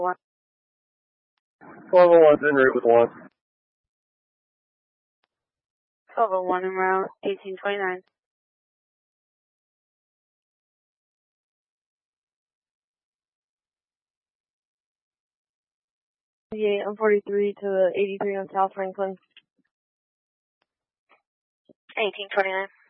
1201's en route with 1. 1201 en route, 1829. Yeah, I'm 43 to 83 on South Franklin. 1829.